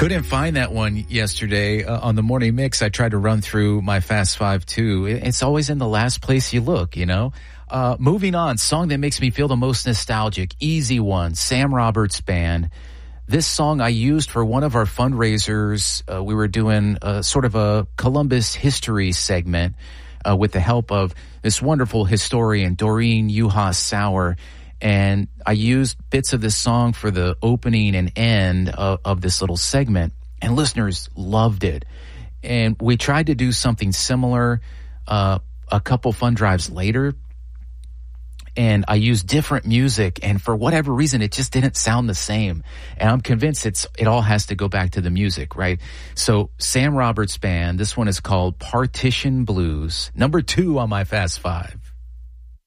couldn't find that one yesterday on the morning mix. I tried to run through my Fast Five too. It's always in the last place you look, you know. Moving on, song that makes me feel the most nostalgic, easy one, Sam Roberts Band. This song I used for one of our fundraisers. We were doing sort of a Columbus history segment with the help of this wonderful historian, Doreen Uhas Sauer. And I used bits of this song for the opening and end of this little segment, and listeners loved it. And we tried to do something similar a couple fund drives later, and I used different music, and for whatever reason, it just didn't sound the same. And I'm convinced it all has to go back to the music, right? So Sam Roberts Band, this one is called Partition Blues, number 2 on my Fast Five.